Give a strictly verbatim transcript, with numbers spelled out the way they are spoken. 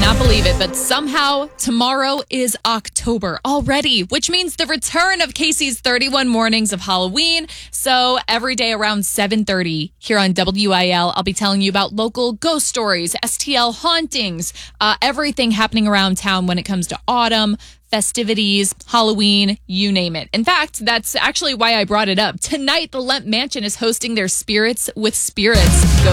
cannot believe it, but somehow tomorrow is October already, which means the return of Casey's thirty-one Mornings of Halloween. So every day around seven thirty here on W I L, I'll be telling you about local ghost stories, S T L hauntings, uh, everything happening around town when it comes to autumn, festivities, Halloween, you name it. In fact, that's actually why I brought it up. Tonight, the Lemp Mansion is hosting their Spirits with Spirits